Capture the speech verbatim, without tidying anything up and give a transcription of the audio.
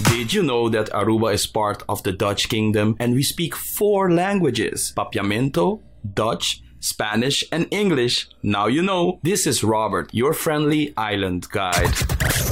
Did you know that Aruba is part of the Dutch Kingdom and we speak four languages? Papiamento, Dutch, Spanish, and English. Now you know. This is Robert, your friendly island guide.